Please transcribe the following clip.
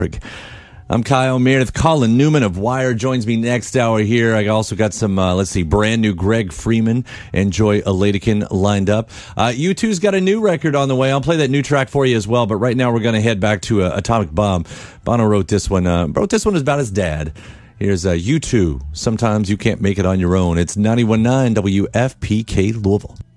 I'm Kyle Meredith. Colin Newman of Wire joins me next hour here. I also got some, brand new Greg Freeman and Joy Aladikin lined up. U2's got a new record on the way. I'll play that new track for you as well. But right now we're going to head back to Atomic Bomb. Bono wrote this one. About his dad. Here's U2. Sometimes you can't make it on your own. It's 91.9 WFPK Louisville.